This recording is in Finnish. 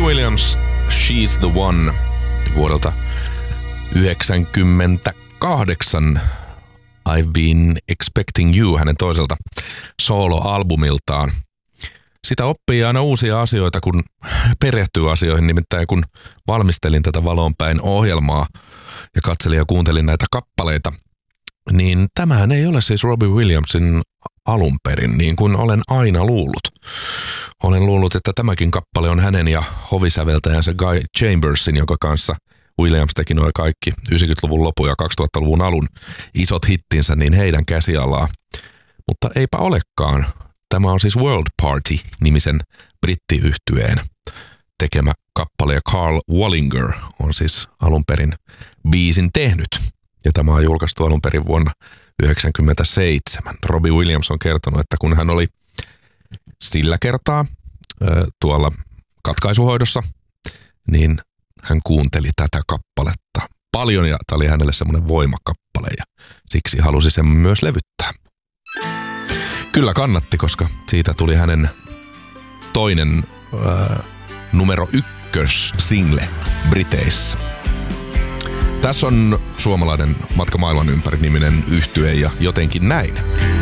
Williams, She's the One vuodelta 1998. I've Been Expecting You hänen toiselta solo-albumiltaan. Sitä oppii aina uusia asioita, kun perehtyy asioihin. Nimittäin kun valmistelin tätä Valonpäin ohjelmaa ja katselin ja kuuntelin näitä kappaleita, niin tämähän ei ole siis Robbie Williamsin alun perin, niin kuin olen aina luullut. Olen luullut, että tämäkin kappale on hänen ja hovisäveltäjänsä Guy Chambersin, joka kanssa Williams teki nuo kaikki 90-luvun lopun ja 2000-luvun alun isot hittinsä, niin heidän käsialaa. Mutta eipä olekaan. Tämä on siis World Party-nimisen brittiyhtyeen tekemä kappale, ja Carl Wallinger on siis alun perin biisin tehnyt. Ja tämä on julkaistu alun perin vuonna 1997. Robbie Williams on kertonut, että kun hän oli sillä kertaa tuolla katkaisuhoidossa, niin hän kuunteli tätä kappaletta paljon, ja tämä oli hänelle semmoinen voimakappale, ja siksi halusi sen myös levyttää. Kyllä kannatti, koska siitä tuli hänen toinen numero 1 single Briteissä. Tässä on suomalainen Matka maailman ympäri -niminen yhtye ja Jotenkin näin.